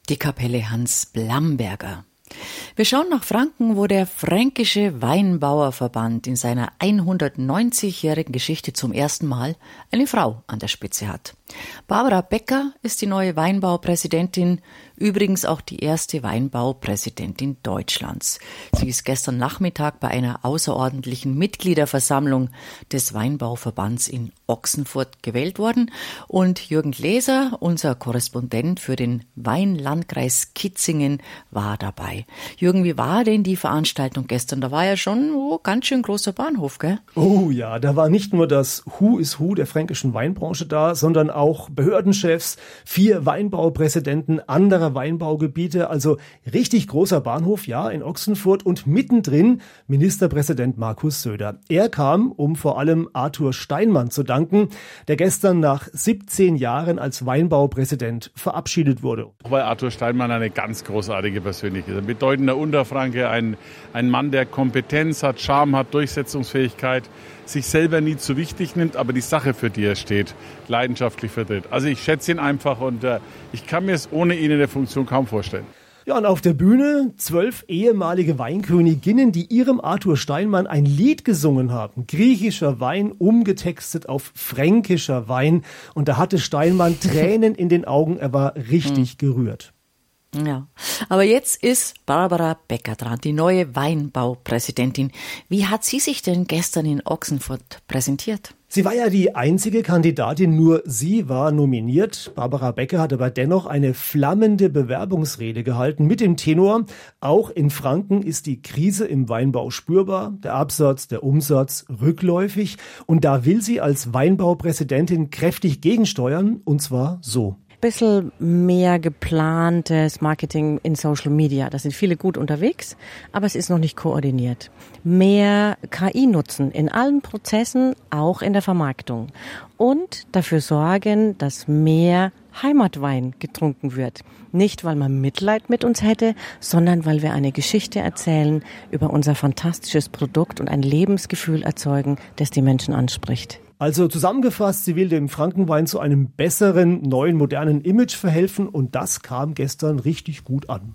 Die Kapelle Hans Blamberger. Wir schauen nach Franken, wo der Fränkische Weinbauerverband in seiner 190-jährigen Geschichte zum ersten Mal eine Frau an der Spitze hat. Barbara Becker ist die neue Weinbaupräsidentin, übrigens auch die erste Weinbaupräsidentin Deutschlands. Sie ist gestern Nachmittag bei einer außerordentlichen Mitgliederversammlung des Weinbauverbands in Ochsenfurt gewählt worden und Jürgen Gläser, unser Korrespondent für den Weinlandkreis Kitzingen, war dabei. Jürgen, wie war denn die Veranstaltung gestern? Da war ja schon ganz schön großer Bahnhof, gell? Oh ja, da war nicht nur das Who is Who der fränkischen Weinbranche da, sondern auch Behördenchefs, 4 Weinbaupräsidenten anderer Weinbaugebiete, also richtig großer Bahnhof, ja, in Ochsenfurt und mittendrin Ministerpräsident Markus Söder. Er kam, um vor allem Arthur Steinmann zu danken, der gestern nach 17 Jahren als Weinbaupräsident verabschiedet wurde. Weil Arthur Steinmann eine ganz großartige Persönlichkeit ist, ein bedeutender Unterfranke, ein Mann, der Kompetenz hat, Charme hat, Durchsetzungsfähigkeit, sich selber nie zu wichtig nimmt, aber die Sache, für die er steht, leidenschaftlich vertritt. Also ich schätze ihn einfach und ich kann mir es ohne ihn in der Funktion kaum vorstellen. Ja, und auf der Bühne 12 ehemalige Weinköniginnen, die ihrem Arthur Steinmann ein Lied gesungen haben. Griechischer Wein, umgetextet auf fränkischer Wein. Und da hatte Steinmann Tränen in den Augen, er war richtig gerührt. Ja, aber jetzt ist Barbara Becker dran, die neue Weinbaupräsidentin. Wie hat sie sich denn gestern in Ochsenfurt präsentiert? Sie war ja die einzige Kandidatin, nur sie war nominiert. Barbara Becker hat aber dennoch eine flammende Bewerbungsrede gehalten mit dem Tenor: Auch in Franken ist die Krise im Weinbau spürbar, der Absatz, der Umsatz rückläufig. Und da will sie als Weinbaupräsidentin kräftig gegensteuern, und zwar so. Bisschen mehr geplantes Marketing in Social Media. Da sind viele gut unterwegs, aber es ist noch nicht koordiniert. Mehr KI nutzen in allen Prozessen, auch in der Vermarktung. Und dafür sorgen, dass mehr Heimatwein getrunken wird. Nicht, weil man Mitleid mit uns hätte, sondern weil wir eine Geschichte erzählen über unser fantastisches Produkt und ein Lebensgefühl erzeugen, das die Menschen anspricht. Also zusammengefasst, sie will dem Frankenwein zu einem besseren, neuen, modernen Image verhelfen und das kam gestern richtig gut an.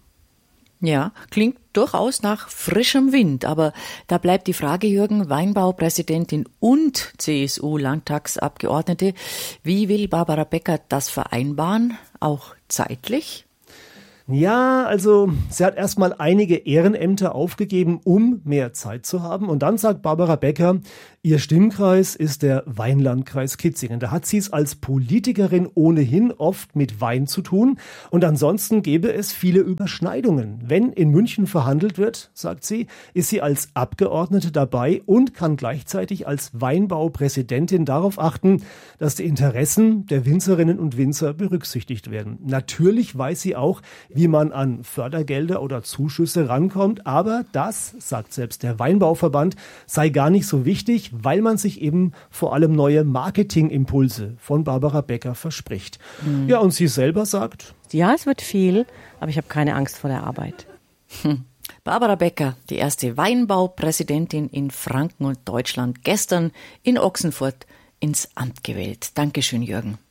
Ja, klingt durchaus nach frischem Wind, aber da bleibt die Frage, Jürgen, Weinbaupräsidentin und CSU-Landtagsabgeordnete, wie will Barbara Becker das vereinbaren, auch zeitlich? Ja, also sie hat erstmal einige Ehrenämter aufgegeben, um mehr Zeit zu haben. Und dann sagt Barbara Becker, ihr Stimmkreis ist der Weinlandkreis Kitzingen. Da hat sie es als Politikerin ohnehin oft mit Wein zu tun. Und ansonsten gäbe es viele Überschneidungen. Wenn in München verhandelt wird, sagt sie, ist sie als Abgeordnete dabei und kann gleichzeitig als Weinbaupräsidentin darauf achten, dass die Interessen der Winzerinnen und Winzer berücksichtigt werden. Natürlich weiß sie auch, wie man an Fördergelder oder Zuschüsse rankommt. Aber das, sagt selbst der Weinbauverband, sei gar nicht so wichtig, weil man sich eben vor allem neue Marketingimpulse von Barbara Becker verspricht. Ja, und sie selber sagt: Ja, es wird viel, aber ich habe keine Angst vor der Arbeit. Barbara Becker, die erste Weinbaupräsidentin in Franken und Deutschland, gestern in Ochsenfurt ins Amt gewählt. Dankeschön, Jürgen.